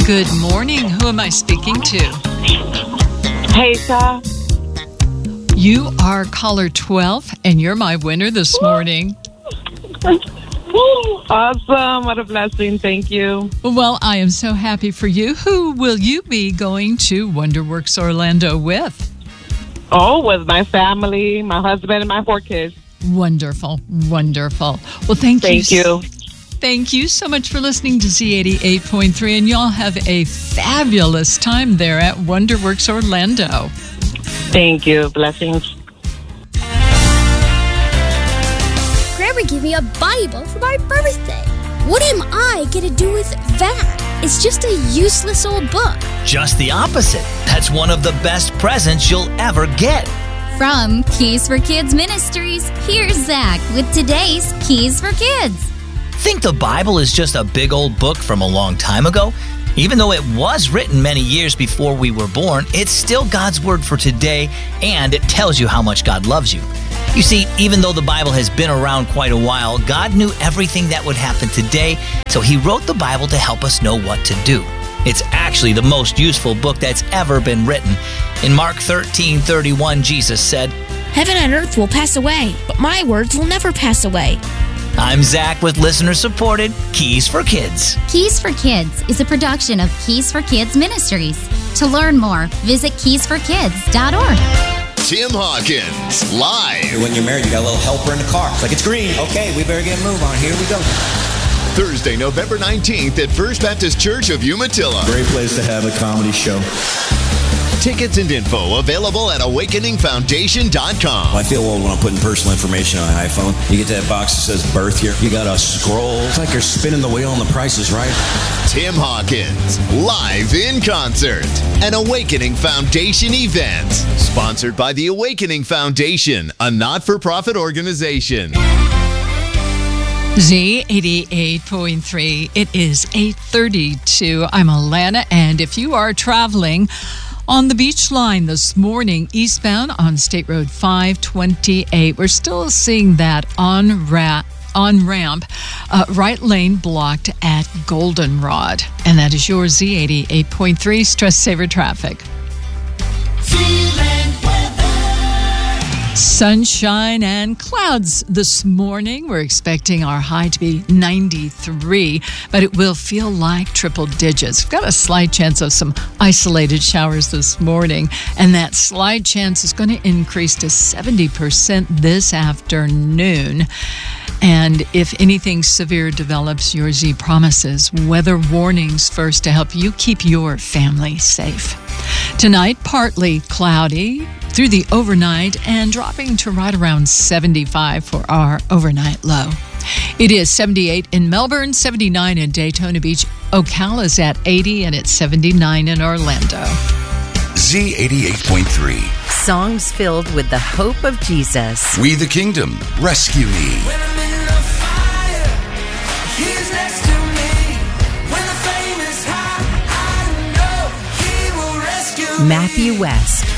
Good morning. Who am I speaking to? Hey, sir. You are caller 12, and you're my winner this morning. Awesome. What a blessing. Thank you. Well, I am so happy for you. Who will you be going to Wonderworks Orlando with? Oh, with my family, my husband, and my 4 kids. Wonderful. Wonderful. Well, thank you. Thank you so much for listening to Z88.3, and y'all have a fabulous time there at Wonderworks Orlando. Thank you. Blessings. Grandma gave me a Bible for my birthday. What am I going to do with that? It's just a useless old book. Just the opposite. That's one of the best presents you'll ever get. From Keys for Kids Ministries, here's Zach with today's Keys for Kids. Think the Bible is just a big old book from a long time ago? Even though it was written many years before we were born, it's still God's word for today, and it tells you how much God loves you. You see, even though the Bible has been around quite a while, God knew everything that would happen today, so He wrote the Bible to help us know what to do. It's actually the most useful book that's ever been written. In Mark 13:31, Jesus said, "Heaven and earth will pass away, but my words will never pass away." I'm Zach with listener-supported Keys for Kids. Keys for Kids is a production of Keys for Kids Ministries. To learn more, visit keysforkids.org. Tim Hawkins, live. When you're married, you got a little helper in the car. It's like, it's green. Okay, we better get a move on. Here we go. Thursday, November 19th at First Baptist Church of Umatilla. Great place to have a comedy show. Tickets and info available at awakeningfoundation.com. I feel old when I'm putting personal information on an iPhone. You get that box that says birth year. You got to scroll. It's like you're spinning the wheel and the price is right. Tim Hawkins, live in concert. An Awakening Foundation event. Sponsored by the Awakening Foundation, a not-for-profit organization. Z88.3. It is 8:32. I'm Alana, and if you are traveling on the beach line this morning, eastbound on State Road 528, we're still seeing that on-ramp, right lane blocked at Goldenrod. And that is your Z88.3 Stress Saver Traffic. Sunshine and clouds this morning. We're expecting our high to be 93, but it will feel like triple digits. We've got a slight chance of some isolated showers this morning, and that slight chance is going to increase to 70% this afternoon. And if anything severe develops, your Z promises weather warnings first to help you keep your family safe. Tonight, partly cloudy through the overnight and dropping to right around 75 for our overnight low. It is 78 in Melbourne, 79 in Daytona Beach. Ocala's at 80, and it's 79 in Orlando. Z88.3. Songs filled with the hope of Jesus. We the Kingdom, rescue me. When I'm in the fire, He's next to me. When the flame is high, I know He will rescue me. Matthew West.